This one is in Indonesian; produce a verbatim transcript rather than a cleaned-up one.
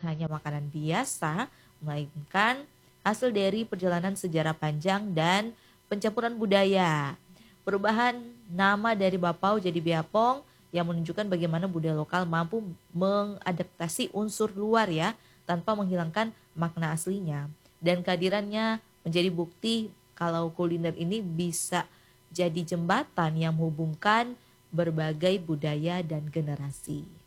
hanya makanan biasa, melainkan hasil dari perjalanan sejarah panjang dan pencampuran budaya. Perubahan nama dari Bapau jadi Beapong yang menunjukkan bagaimana budaya lokal mampu mengadaptasi unsur luar ya, tanpa menghilangkan makna aslinya. Dan kehadirannya menjadi bukti kalau kuliner ini bisa jadi jembatan yang menghubungkan berbagai budaya dan generasi.